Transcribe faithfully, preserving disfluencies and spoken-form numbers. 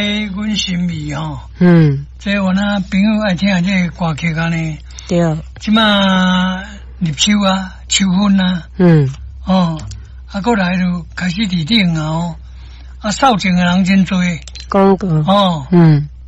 诶，阮心意吼， 嗯， 即我那朋友爱听这个歌曲安尼， 对， 即马入秋啊，秋分啊， 嗯， 哦，啊，过来就开始伫顶啊，哦，啊，扫净的人真多， 讲过， 哦， 嗯，